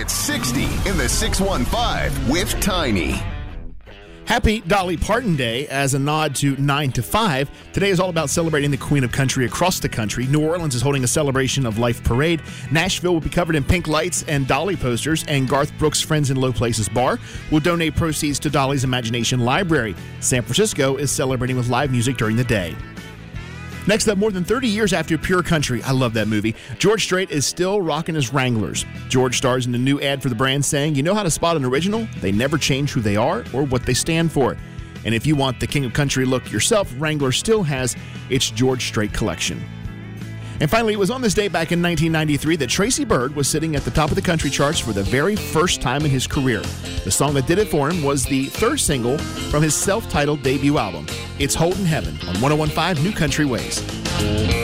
It's 60 in the 615 with Tiny. Happy Dolly Parton Day as a nod to 9 to 5. Today is all about celebrating the Queen of Country across the country. New Orleans is holding a Celebration of Life parade. Nashville will be covered in pink lights and Dolly posters, and Garth Brooks' Friends in Low Places Bar will donate proceeds to Dolly's Imagination Library. San Francisco is celebrating with live music during the day. Next up, more than 30 years after Pure Country, I love that movie, George Strait is still rocking his Wranglers. George stars in a new ad for the brand saying, "You know how to spot an original? They never change who they are or what they stand for." And if you want the King of Country look yourself, Wrangler still has its George Strait collection. And finally, it was on this day back in 1993 that Tracy Byrd was sitting at the top of the country charts for the very first time in his career. The song that did it for him was the third single from his self-titled debut album. It's Holden Heaven on 101.5 New Country Ways.